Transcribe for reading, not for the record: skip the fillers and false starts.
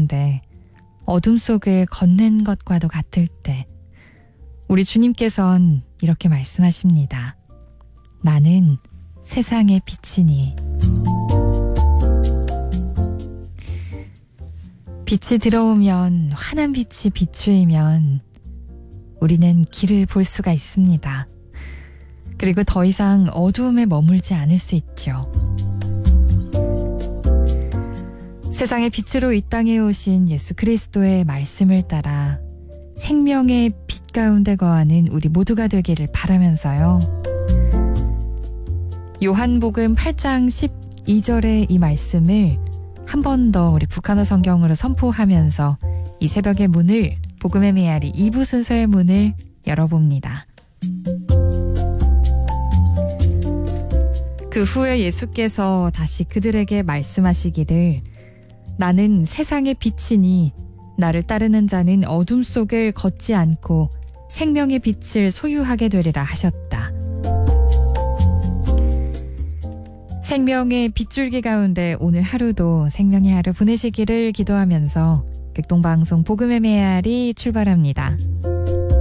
가운데 어둠 속을 걷는 것과도 같을 때 우리 주님께선 이렇게 말씀하십니다. 나는 세상의 빛이니. 빛이 들어오면, 환한 빛이 비추이면 우리는 길을 볼 수가 있습니다. 그리고 더 이상 어두움에 머물지 않을 수 있죠. 세상의 빛으로 이 땅에 오신 예수 그리스도의 말씀을 따라 생명의 빛 가운데 거하는 우리 모두가 되기를 바라면서요. 요한복음 8장 12절의 이 말씀을 한 번 더 우리 북한어 성경으로 선포하면서 이 새벽의 문을, 복음의 메아리 2부 순서의 문을 열어봅니다. 그 후에 예수께서 다시 그들에게 말씀하시기를 나는 세상의 빛이니 나를 따르는 자는 어둠 속을 걷지 않고 생명의 빛을 소유하게 되리라 하셨다. 생명의 빗줄기 가운데 오늘 하루도 생명의 하루 보내시기를 기도하면서 극동방송 복음의 메아리 출발합니다.